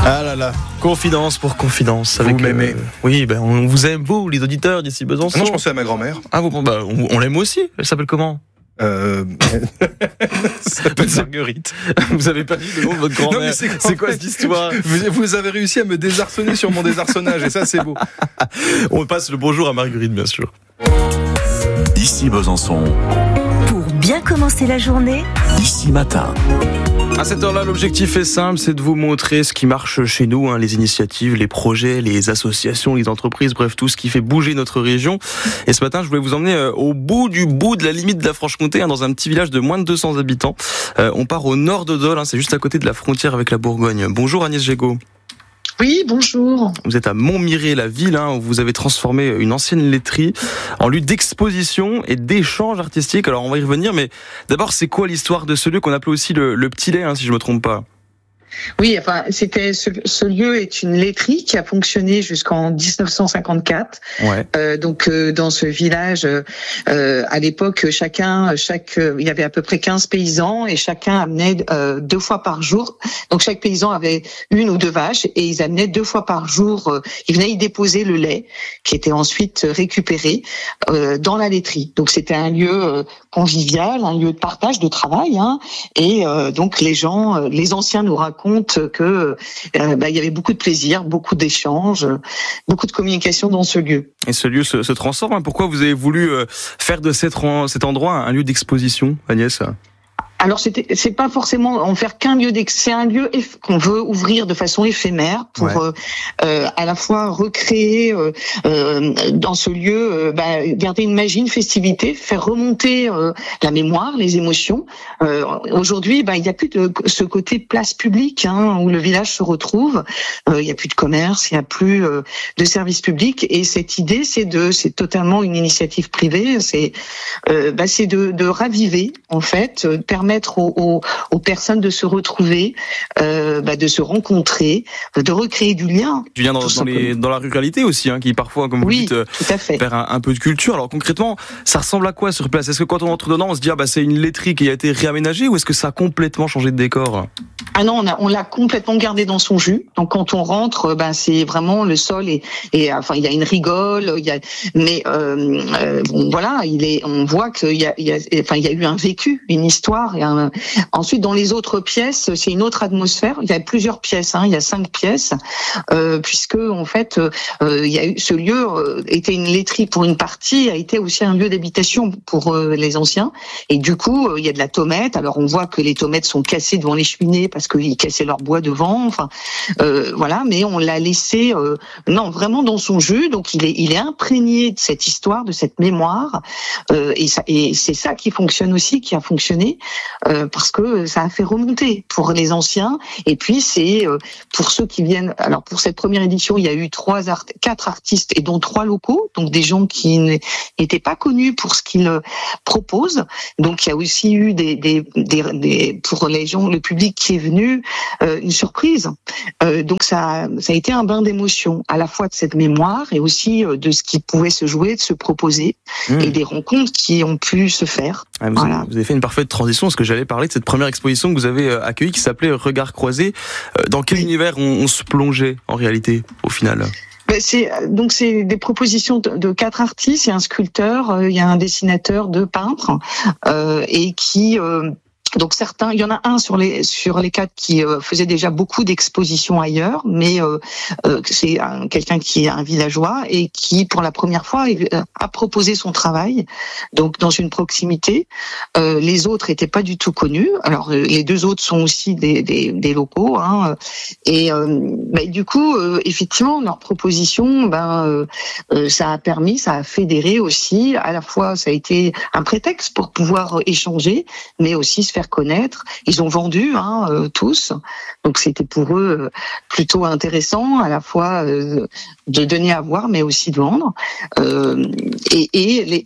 Ah là là, confidence pour confidence. Vous m'aimez. Oui, on vous aime, vous, les auditeurs d'ici Besançon. Non, je pensais à ma grand-mère. Ah, on l'aime aussi. Elle s'appelle comment? Ça s'appelle Marguerite. Vous avez pas dit le nom de votre grand-mère. Non, mais c'est quoi cette histoire? Vous avez réussi à me désarçonner sur mon désarçonnage, et ça, c'est beau. On passe le bonjour à Marguerite, bien sûr. Ici Besançon. Pour bien commencer la journée, Ici Matin. À cette heure-là, l'objectif est simple, c'est de vous montrer ce qui marche chez nous, les initiatives, les projets, les associations, les entreprises, bref, tout ce qui fait bouger notre région. Et ce matin, je voulais vous emmener au bout de la limite de la Franche-Comté, dans un petit village de moins de 200 habitants. On part au nord de Dole, c'est juste à côté de la frontière avec la Bourgogne. Bonjour Agnès Gégaud. Oui, bonjour. Vous êtes à Montmiré, la ville, où vous avez transformé une ancienne laiterie en lieu d'exposition et d'échange artistique. Alors on va y revenir, mais d'abord, c'est quoi l'histoire de ce lieu qu'on appelait aussi le Petit Lait, si je me trompe pas? Oui, c'était ce lieu est une laiterie qui a fonctionné jusqu'en 1954. Ouais. Donc dans ce village, à l'époque, il y avait à peu près 15 paysans et chacun amenait 2 fois par jour. Donc chaque paysan avait 1 ou 2 vaches et ils amenaient 2 fois par jour. Ils venaient y déposer le lait qui était ensuite récupéré dans la laiterie. Donc c'était un lieu convivial, un lieu de partage, de travail. Et donc les anciens nous racontent que il y avait beaucoup de plaisir, beaucoup d'échanges, beaucoup de communication dans ce lieu. Et ce lieu se transforme. Pourquoi vous avez voulu faire de cet endroit un lieu d'exposition, Agnès? Alors c'est pas forcément en faire qu'un lieu c'est un lieu qu'on veut ouvrir de façon éphémère pour à la fois recréer dans ce lieu garder une magie, une festivité, faire remonter la mémoire, les émotions. Aujourd'hui, il y a plus de ce côté place publique où le village se retrouve. Il y a plus de commerce, il y a plus de services publics et cette idée c'est totalement une initiative privée, c'est de raviver en fait, permettre aux personnes de se retrouver, de se rencontrer, de recréer du lien. Tu viens dans la ruralité aussi, qui parfois, comme vous dites, tout à fait. Perd un peu de culture. Alors concrètement, ça ressemble à quoi sur place? Est-ce que quand on entre dedans, on se dit c'est une laiterie qui a été réaménagée ou est-ce que ça a complètement changé de décor? Ah non, on l'a complètement gardé dans son jus. Donc quand on rentre, c'est vraiment le sol et il y a une rigole, on voit qu'il y a eu un vécu, une histoire. Ensuite, dans les autres pièces, c'est une autre atmosphère. Il y a plusieurs pièces, il y a 5 pièces, puisque en fait, il y a eu ce lieu était une laiterie pour une partie, a été aussi un lieu d'habitation pour les anciens. Et du coup, il y a de la tomate. Alors on voit que les tomates sont cassées devant les cheminées parce qu'ils cassaient leur bois devant. Mais on l'a laissé vraiment dans son jus. Donc il est imprégné de cette histoire, de cette mémoire. Et c'est ça qui fonctionne aussi, qui a fonctionné. Parce que ça a fait remonter pour les anciens et puis c'est pour ceux qui viennent. Alors pour cette première édition, il y a eu 4 artistes et dont 3 locaux, donc des gens qui n'étaient pas connus pour ce qu'ils proposent. Donc il y a aussi eu des pour les gens, le public qui est venu, une surprise. Donc ça a été un bain d'émotion, à la fois de cette mémoire et aussi de ce qui pouvait se jouer, de se proposer et des rencontres qui ont pu se faire. Vous avez fait une parfaite transition, parce que j'allais parler de cette première exposition que vous avez accueillie qui s'appelait Regard croisé. Dans quel univers on se plongeait en réalité au final? C'est des propositions de 4 artistes, il y a un sculpteur, il y a un dessinateur, 2 peintres et qui donc certains, il y en a un sur les 4 qui faisait déjà beaucoup d'expositions ailleurs, mais c'est quelqu'un qui est un villageois et qui pour la première fois a proposé son travail, donc dans une proximité. Les autres étaient pas du tout connus. Alors les 2 autres sont aussi des locaux, et du coup effectivement leur proposition, ça a fédéré aussi. À la fois ça a été un prétexte pour pouvoir échanger, mais aussi se faire connaître. Ils ont vendu tous, donc c'était pour eux plutôt intéressant à la fois de donner à voir, mais aussi de vendre.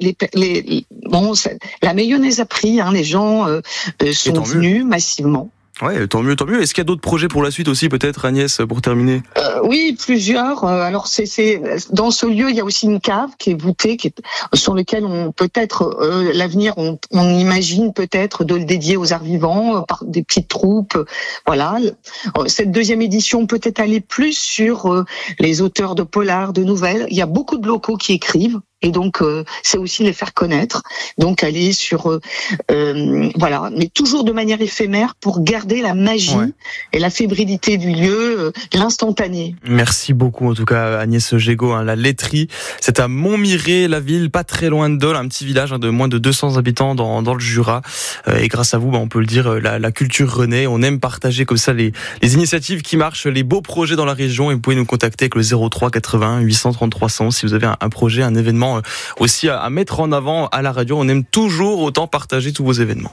La mayonnaise a pris, les gens sont venus massivement. Ouais, tant mieux. Est-ce qu'il y a d'autres projets pour la suite aussi, peut-être, Agnès, pour terminer? Oui, plusieurs. Alors, c'est dans ce lieu, il y a aussi une cave qui est voûtée, sur lequel on peut-être l'avenir, on imagine peut-être de le dédier aux arts vivants par des petites troupes. Voilà. Cette deuxième édition peut-être aller plus sur les auteurs de polars, de nouvelles. Il y a beaucoup de locaux qui écrivent. Et donc, c'est aussi les faire connaître. Donc, aller sur, voilà, mais toujours de manière éphémère pour garder la magie et la fébrilité du lieu, l'instantané. Merci beaucoup, en tout cas, Agnès Gégaud, la laiterie. C'est à Montmiré, la ville, pas très loin de Dole, un petit village de moins de 200 habitants dans le Jura. Et grâce à vous, on peut le dire, la culture renaît. On aime partager comme ça les initiatives qui marchent, les beaux projets dans la région. Et vous pouvez nous contacter avec le 03 81 833 100 si vous avez un projet, un événement aussi à mettre en avant à la radio. On aime toujours autant partager tous vos événements.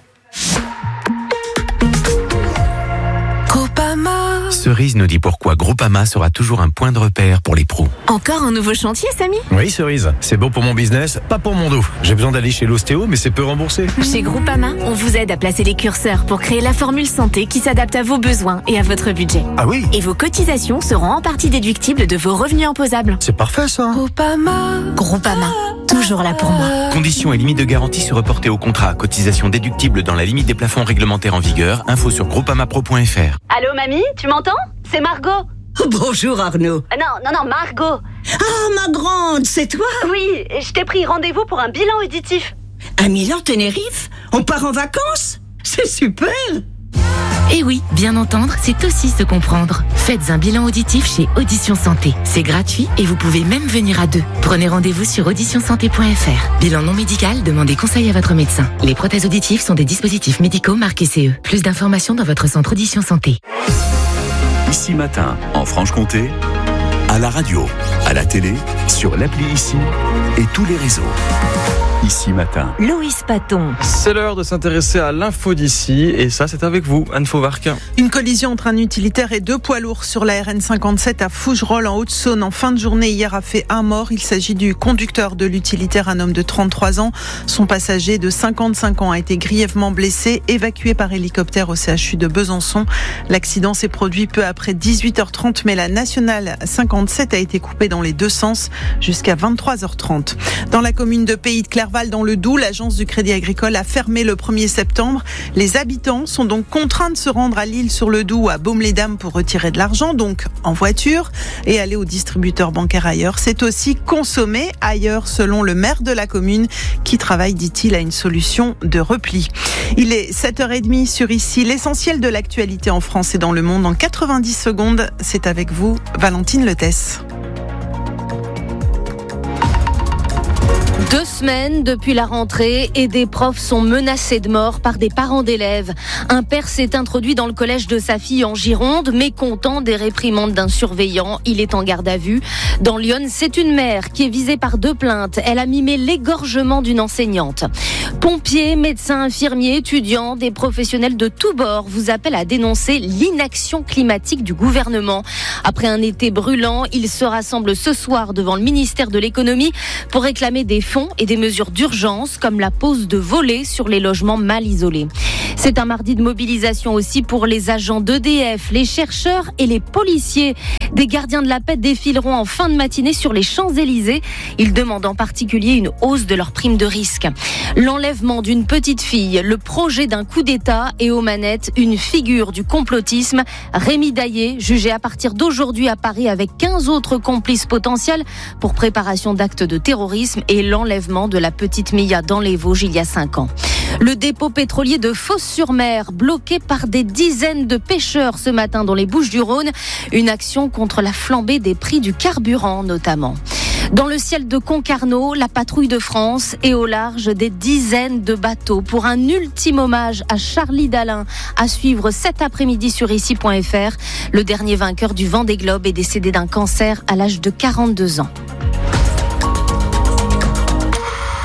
Cerise nous dit pourquoi Groupama sera toujours un point de repère pour les pros. Encore un nouveau chantier, Samy? Oui, Cerise, c'est bon pour mon business, pas pour mon dos. J'ai besoin d'aller chez l'ostéo, mais c'est peu remboursé. Chez Groupama, on vous aide à placer les curseurs pour créer la formule santé qui s'adapte à vos besoins et à votre budget. Ah oui? Et vos cotisations seront en partie déductibles de vos revenus imposables. C'est parfait ça. Groupama, toujours là pour moi. Conditions et limites de garantie se reporter au contrat. Cotisation déductible dans la limite des plafonds réglementaires en vigueur. Info sur groupamapro.fr. Allô mamie, tu m'entends? C'est Margot. Bonjour Arnaud. Non, Margot. Ah, ma grande, c'est toi? Oui, je t'ai pris rendez-vous pour un bilan auditif. À Milan-Tenerife? On part en vacances? C'est super! Et oui, bien entendre, c'est aussi se comprendre. Faites un bilan auditif chez Audition Santé. C'est gratuit et vous pouvez même venir à deux. Prenez rendez-vous sur auditionsanté.fr. Bilan non médical, demandez conseil à votre médecin. Les prothèses auditives sont des dispositifs médicaux marqués CE. Plus d'informations dans votre centre Audition Santé. Ici Matin, en Franche-Comté, à la radio, à la télé, sur l'appli Ici et tous les réseaux. Ici Matin. Loïs Paton. C'est l'heure de s'intéresser à l'info d'ici, et ça, c'est avec vous, Anne Fauvarc. Une collision entre un utilitaire et deux poids lourds sur la RN57 à Fougerolles, en Haute-Saône, en fin de journée hier, a fait un mort. Il s'agit du conducteur de l'utilitaire, un homme de 33 ans. Son passager de 55 ans a été grièvement blessé, évacué par hélicoptère au CHU de Besançon. L'accident s'est produit peu après 18h30, mais la nationale 57 a été coupée dans les deux sens jusqu'à 23h30. Dans la commune de Pays de Clerval, dans le Doubs, l'agence du Crédit Agricole a fermé le 1er septembre. Les habitants sont donc contraints de se rendre à l'Isle-sur-le-Doubs, à Baume-les-Dames, pour retirer de l'argent, donc en voiture, et aller au distributeur bancaire ailleurs. C'est aussi consommer ailleurs, selon le maire de la commune, qui travaille, dit-il, à une solution de repli. Il est 7h30 sur Ici, l'essentiel de l'actualité en France et dans le monde. En 90 secondes, c'est avec vous, Valentine Letès. 2 semaines depuis la rentrée et des profs sont menacés de mort par des parents d'élèves. Un père s'est introduit dans le collège de sa fille en Gironde, mécontent des réprimandes d'un surveillant. Il est en garde à vue. Dans l'Yonne, c'est une mère qui est visée par 2 plaintes. Elle a mimé l'égorgement d'une enseignante. Pompiers, médecins, infirmiers, étudiants, des professionnels de tous bords vous appellent à dénoncer l'inaction climatique du gouvernement. Après un été brûlant, ils se rassemblent ce soir devant le ministère de l'économie pour réclamer des fonds et des mesures d'urgence comme la pose de volets sur les logements mal isolés. C'est un mardi de mobilisation aussi pour les agents d'EDF, les chercheurs et les policiers. Des gardiens de la paix défileront en fin de matinée sur les Champs-Élysées. Ils demandent en particulier une hausse de leur prime de risque. L'enlèvement d'une petite fille, le projet d'un coup d'État et aux manettes, une figure du complotisme. Rémi Daillé, jugé à partir d'aujourd'hui à Paris avec 15 autres complices potentiels pour préparation d'actes de terrorisme et l'enlèvement de la petite Mia dans les Vosges il y a 5 ans. Le dépôt pétrolier de Fos-sur-Mer, bloqué par des dizaines de pêcheurs ce matin dans les Bouches-du-Rhône. Une action contre la flambée des prix du carburant notamment. Dans le ciel de Concarneau, la patrouille de France et au large des dizaines de bateaux pour un ultime hommage à Charlie Dalin à suivre cet après-midi sur ici.fr. Le dernier vainqueur du Vendée Globe est décédé d'un cancer à l'âge de 42 ans.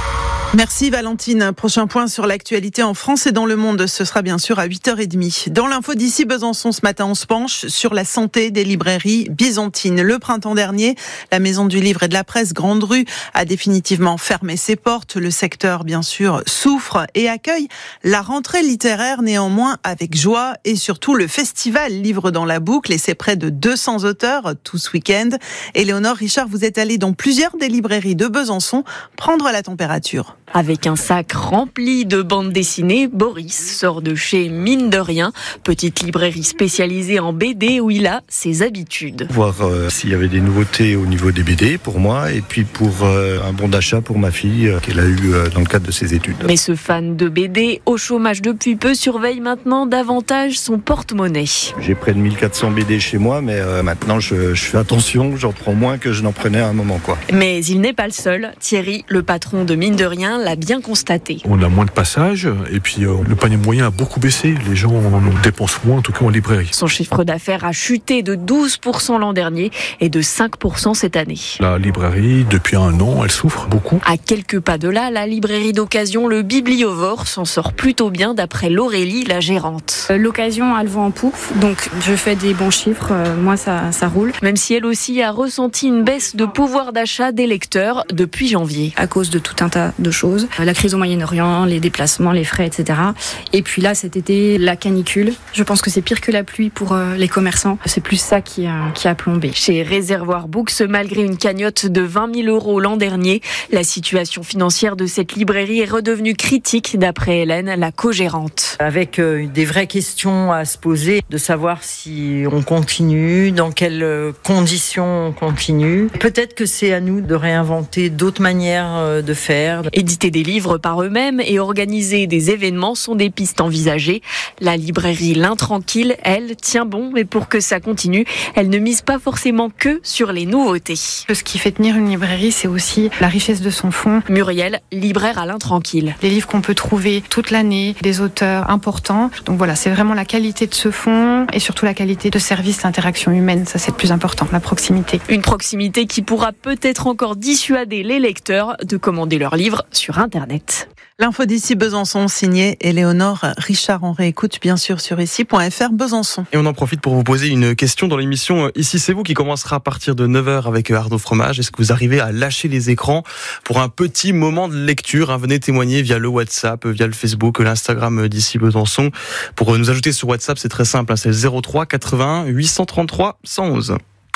Merci Valentine. Prochain point sur l'actualité en France et dans le monde, ce sera bien sûr à 8h30. Dans l'info d'ici Besançon ce matin, on se penche sur la santé des librairies byzantines. Le printemps dernier, la Maison du Livre et de la Presse Grande Rue a définitivement fermé ses portes. Le secteur, bien sûr, souffre et accueille la rentrée littéraire néanmoins avec joie et surtout le festival Livre dans la boucle et c'est près de 200 auteurs tout ce week-end. Éléonore Richard, vous êtes allée dans plusieurs des librairies de Besançon prendre la température. Avec un sac rempli de bandes dessinées, Boris sort de chez Mine de Rien, petite librairie spécialisée en BD où il a ses habitudes. Voir s'il y avait des nouveautés au niveau des BD pour moi et puis pour un bon d'achat pour ma fille qu'elle a eu dans le cadre de ses études. Mais ce fan de BD, au chômage depuis peu, surveille maintenant davantage son porte-monnaie. J'ai près de 1400 BD chez moi, mais maintenant je fais attention, j'en prends moins que je n'en prenais à un moment. Mais il n'est pas le seul. Thierry, le patron de Mine de Rien, l'a bien constaté. On a moins de passages et puis le panier moyen a beaucoup baissé. Les gens dépensent moins, en tout cas en librairie. Son chiffre d'affaires a chuté de 12% l'an dernier et de 5% cette année. La librairie, depuis un an, elle souffre beaucoup. À quelques pas de là, la librairie d'occasion, le Bibliovore, s'en sort plutôt bien d'après Laurélie, la gérante. L'occasion a le vent en poupe, donc je fais des bons chiffres, moi ça roule. Même si elle aussi a ressenti une baisse de pouvoir d'achat des lecteurs depuis janvier. À cause de tout un tas de choses. La crise au Moyen-Orient, les déplacements, les frais, etc. Et puis là, cet été, la canicule. Je pense que c'est pire que la pluie pour les commerçants. C'est plus ça qui a plombé. Chez Réservoir Books, malgré une cagnotte de 20 000 € l'an dernier, la situation financière de cette librairie est redevenue critique, d'après Hélène, la co-gérante. Avec des vraies questions à se poser, de savoir si on continue, dans quelles conditions on continue. Peut-être que c'est à nous de réinventer d'autres manières de faire. Éditer des livres par eux-mêmes et organiser des événements sont des pistes envisagées. La librairie L'Intranquille, elle, tient bon, mais pour que ça continue, elle ne mise pas forcément que sur les nouveautés. Ce qui fait tenir une librairie, c'est aussi la richesse de son fond. Muriel, libraire à L'Intranquille. Les livres qu'on peut trouver toute l'année, des auteurs importants. Donc voilà, c'est vraiment la qualité de ce fond et surtout la qualité de service, l'interaction humaine. Ça, c'est le plus important, la proximité. Une proximité qui pourra peut-être encore dissuader les lecteurs de commander leurs livres sur Internet. L'info d'ici Besançon, signée Éléonore Richard. On réécoute bien sûr sur ici.fr Besançon. Et on en profite pour vous poser une question dans l'émission Ici c'est vous qui commencera à partir de 9h avec Arnaud Fromage. Est-ce que vous arrivez à lâcher les écrans pour un petit moment de lecture? Venez témoigner via le WhatsApp, via le Facebook, l'Instagram d'ici Besançon. Pour nous ajouter sur WhatsApp, c'est très simple, c'est le 03 81 833 111.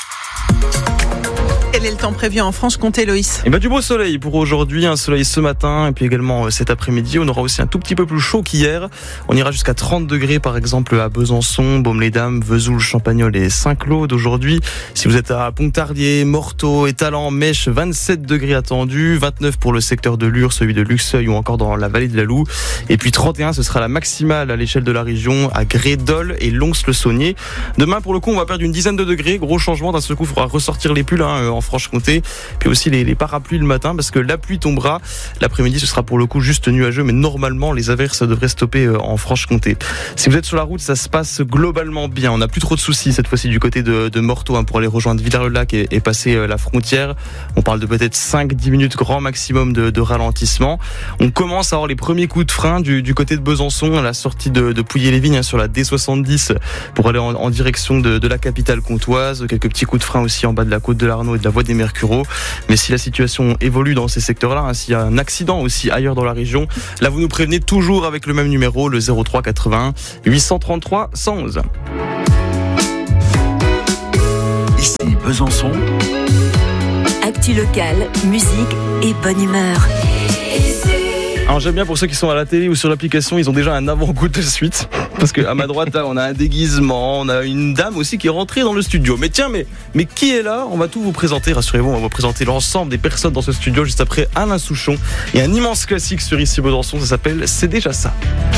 Quel est le temps prévu en Franche-Comté, Loïs? Du beau soleil pour aujourd'hui, un soleil ce matin et puis également cet après-midi. On aura aussi un tout petit peu plus chaud qu'hier. On ira jusqu'à 30 degrés par exemple à Besançon, Baume-les-Dames, Vesoul, Champagnole et Saint-Claude aujourd'hui. Si vous êtes à Pontarlier, Morteau, Étalans, Mèche, 27 degrés attendus, 29 pour le secteur de Lure, celui de Luxeuil ou encore dans la vallée de la Loue. Et puis 31, ce sera la maximale à l'échelle de la région à Gré-Dol et Lons-le-Saunier. Demain pour le coup, on va perdre une dizaine de degrés. Gros changement, d'un seul coup, il faudra ressortir les pulls en Franche-Comté, puis aussi les parapluies le matin parce que la pluie tombera. L'après-midi, ce sera pour le coup juste nuageux, mais normalement les averses devraient stopper en Franche-Comté. Si vous êtes sur la route, ça se passe globalement bien. On n'a plus trop de soucis cette fois-ci du côté de Morteau pour aller rejoindre Villars-le-Lac et passer la frontière. On parle de peut-être 5-10 minutes grand maximum de ralentissement. On commence à avoir les premiers coups de frein du côté de Besançon à la sortie de Pouilly-les-Vignes sur la D70 pour aller en direction de la capitale comtoise. Quelques petits coups de frein aussi en bas de la côte de l'Arnaud et de la voie des Mercureaux. Mais si la situation évolue dans ces secteurs-là, s'il y a un accident aussi ailleurs dans la région, là vous nous prévenez toujours avec le même numéro, le 03 81 833 111. Ici Besançon. Actu locale, musique et bonne humeur. Alors j'aime bien pour ceux qui sont à la télé ou sur l'application, ils ont déjà un avant-goût de suite. Parce qu'à ma droite, là, on a un déguisement, on a une dame aussi qui est rentrée dans le studio. Mais tiens, mais qui est là? On va tout vous présenter, rassurez-vous, on va vous présenter l'ensemble des personnes dans ce studio juste après Alain Souchon. Et un immense classique sur Ici Besançon, ça s'appelle C'est déjà ça.